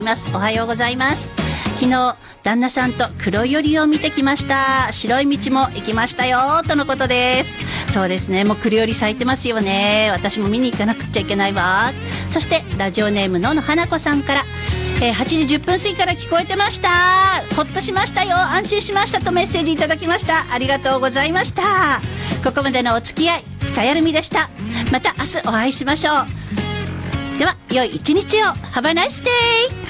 おはようございます。昨日旦那さんと黒百合を見てきました。白い道も行きましたよとのことです。そうですね、もう黒百合咲いてますよね。私も見に行かなくちゃいけないわ。そしてラジオネームの花子さんから、8時10分過ぎから聞こえてました。ほっとしましたよ、安心しましたとメッセージいただきました。ありがとうございました。ここまでのお付き合い深谷るみでした。また明日お会いしましょう。では良い一日を。Have a nice day!